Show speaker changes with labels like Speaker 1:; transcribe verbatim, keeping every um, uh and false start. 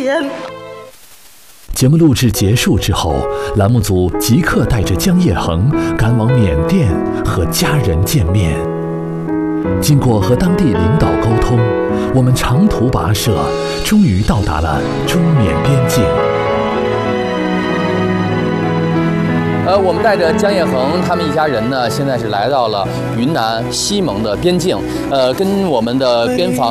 Speaker 1: 天。
Speaker 2: 节目录制结束之后，栏目组即刻带着姜业恒赶往缅甸和家人见面。经过和当地领导沟通，我们长途跋涉，终于到达了中缅边境。
Speaker 3: 呃，我们带着姜业恒他们一家人呢，现在是来到了云南西蒙的边境，呃，跟我们的边防